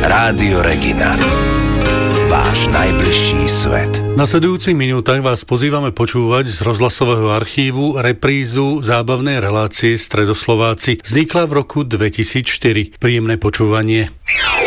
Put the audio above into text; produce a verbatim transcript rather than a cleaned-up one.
Rádio Regina. Váš najbližší svet. Na nasledujúcich minútach vás pozývame počúvať z rozhlasového archívu reprízu zábavnej relácie Stredoslováci. Vznikla v roku dvetisícštyri. Príjemné počúvanie.